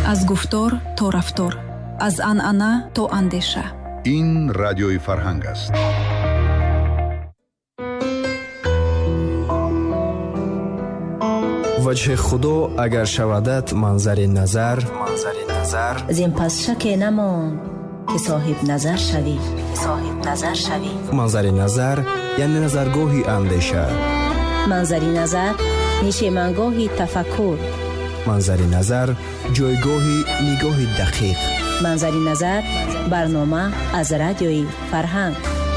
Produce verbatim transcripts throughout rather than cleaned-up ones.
аз гуфтор то рафтор, аз анъана то андеша. ин радиои фарҳанг аст. ваҷҳи худо агар шавадад манзари назар, манзари назар зин пас шаке намон ки соҳиб назар шавӣ, соҳиб назар шавӣ. манзари назар яъне назаргоҳи андеша. манзари назар нишемангоҳи тафаккур. манзари назар ҷойгоҳи нигоҳи дақиқ. манзари назар барнома аз радиои фарҳанг.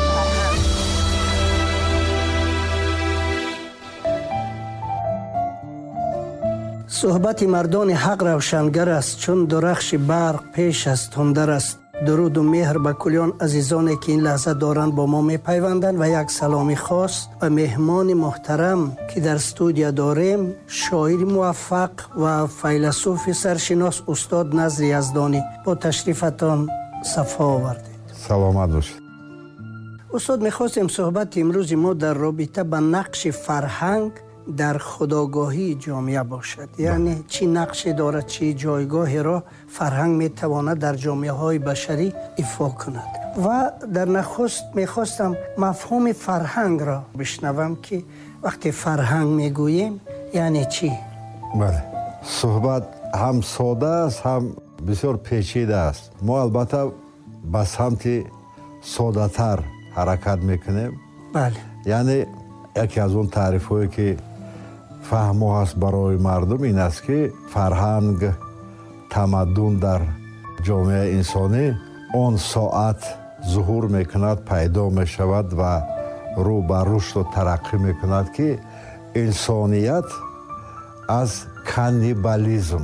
суҳбати мардони ҳақ равшангар аст, чун дурахши барқ пеш аз тундар аст. дуруду меҳр ба кулён азизоне ки ин лаҳза доранд бо мо мепайванданд ва як саломи хос ба меҳмони муҳтарам ки дар студия дорем, шоири муваффақ ва файласуфи саршинос устод Назри Яздонӣ. бо ташрифатон сафо овардед. саломат бошед. устод, мехостем суҳбати имрӯзи мо дар робита ба нақши фарҳанг дар худогоҳии ҷомеа бошад. яъне чӣ нақше дорад, чӣ ҷойгоҳеро фарҳанг метавонад дар ҷомеаҳои башарӣ ифо кунад. ва дар нахуст мехостам мафҳуми фарҳангро бишнавам ки вақте фарҳанг мегӯем яъне чӣ? бале, суҳбат ҳам сода аст, ҳам бисёр печида аст. мо албатта ба самти содатар ҳаракат мекунем. бале, яъне яке аз он таърифҳое ки фаҳмо ҳаст барои мардум ин аст ки фарҳанг, тамаддун дар ҷомеаи инсонӣ он соат зуҳур мекунад, пайдо мешавад ва рӯ ба рушду тараққӣ мекунад ки инсоният аз каннибализм,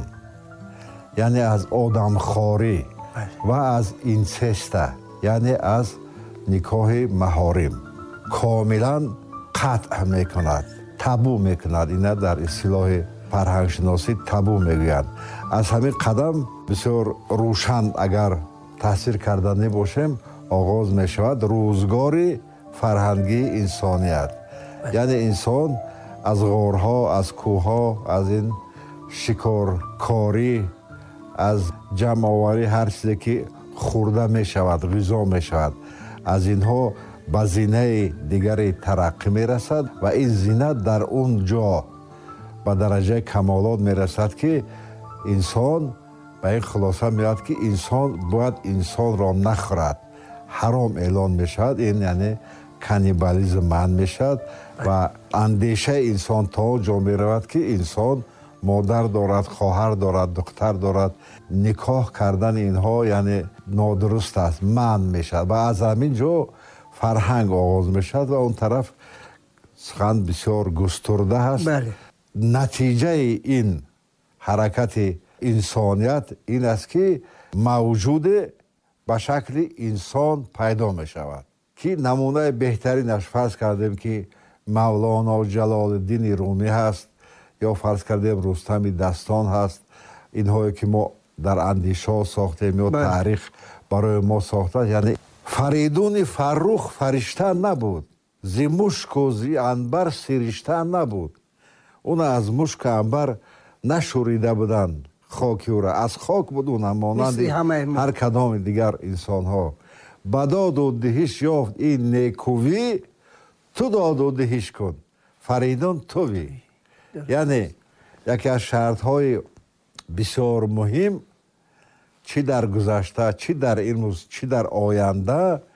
яъне аз одамхорӣ ва аз инсеста, яъне аз никоҳи маҳорим комилан қатъ мекунад, табу мекунад. ина дар истилоҳи фарҳангшиносӣ табу мегӯянд. аз ҳамин қадам бисёр рӯшан агар таҳсил карда небошем, оғоз мешавад рӯзгори фарҳангии инсоният. яъне инсон аз ғорҳо, аз кӯҳҳо, аз ин шикоркорӣ, аз ҷамъоварӣ ҳар чизе ки хӯрда мешавад, ғизо мешавад, аз инҳо ба зинаи дигари тараққӣ мерасад ва ин зина дар он ҷо ба дараҷаи камолот мерасад ки инсон ба ин хулоса меояд ки инсон бояд инсонро нахӯрад, ҳаром эълон мешавад. ин яъне каннибализм маън мешавад ва андешаи инсон то он ҷо меравад ки инсон модар дорад, хоҳар дорад, духтар дорад. никоҳ кардани инҳо яъне нодуруст аст, маън мешавад ва аз ҳамин ҷо фарҳанг оғоз мешавад ва он тараф сухан бисёр густурда ҳаст. бале, натиҷаи ин ҳаракати инсоният ин аст ки мавҷуде ба шакли инсон пайдо мешавад ки намунаи беҳтаринаш фарз кардем ки мавлоно ҷалолиддини румӣ ҳаст ё фарз кардем рустами дастон ҳаст. инҳое ки мо дар андешаҳо сохтем ё таърих барои мо сохтад. яъне фаридуни фаррух фаришта набуд, зи мушку зи анбар сиришта набуд. уна аз мушку анбар нашӯрида буданд хоки ӯра, аз хок буд уна монанди ҳар кадоми дигар инсонҳо. ба доду диҳиш ёфт ин некувӣ, ту доду диҳиш кун, фаридун тувӣ. яъне яке аз шартҳои бисёр муҳим чӣ дар гузашта, чӣ дар имрӯз, чӣ дар оянда